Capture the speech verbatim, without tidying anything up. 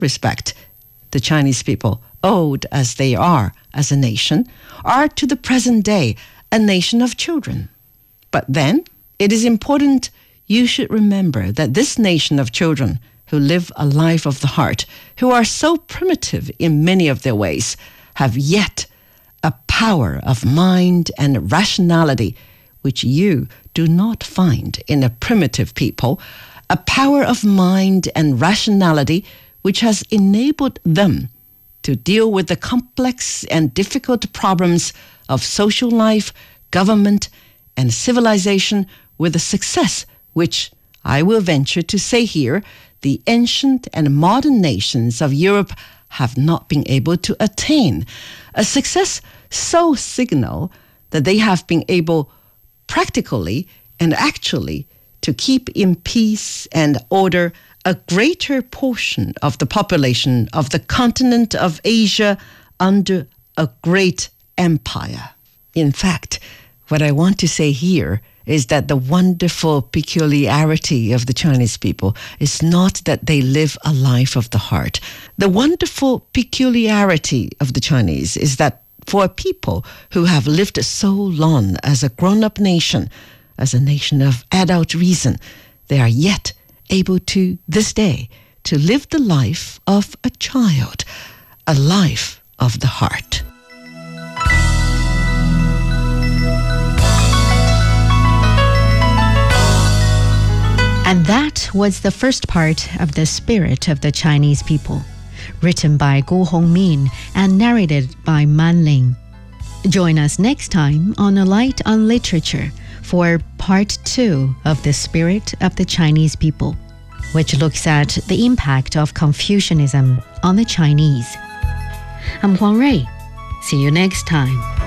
respect, the Chinese people, old as they are as a nation, are to the present day a nation of children. But then it is important you should remember that this nation of children who live a life of the heart, who are so primitive in many of their ways, have yet a power of mind and rationality which you do not find in a primitive people, a power of mind and rationality which has enabled them to deal with the complex and difficult problems of social life, government, and civilization with a success which, I will venture to say here, the ancient and modern nations of Europe have not been able to attain. A success so signal that they have been able practically and actually to keep in peace and order a greater portion of the population of the continent of Asia under a great empire. In fact, what I want to say here is that the wonderful peculiarity of the Chinese people is not that they live a life of the heart. The wonderful peculiarity of the Chinese is that for a people who have lived so long as a grown-up nation, as a nation of adult reason, they are yet able to, this day, to live the life of a child, a life of the heart. And that was the first part of The Spirit of the Chinese People, written by Guo Hongmin and narrated by Man Ling. Join us next time on A Light on Literature for part two of The Spirit of the Chinese People, which looks at the impact of Confucianism on the Chinese. I'm Huang Rui. See you next time.